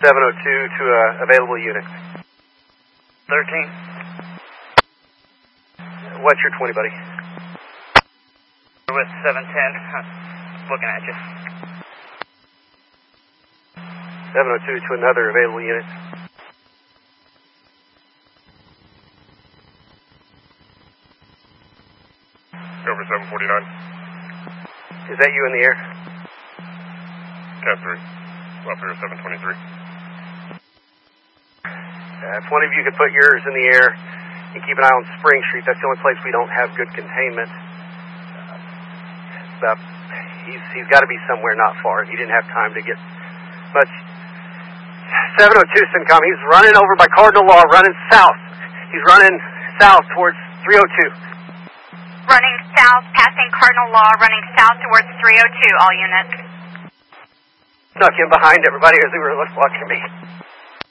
702 to available unit. 13. What's your 20, buddy? With 710. Looking at you. 702 to another available unit. Over 749. Is that you in the air? 10-3. Up here, 723. If one of you could put yours in the air and keep an eye on Spring Street, that's the only place we don't have good containment. He's got to be somewhere not far. He didn't have time to get much. 702 CENTCOM, he's running over by Cardinal Law, running south. He's running south towards 302. Running south, passing Cardinal Law, running south towards 302, all units. Snuck in behind everybody as they were watching me.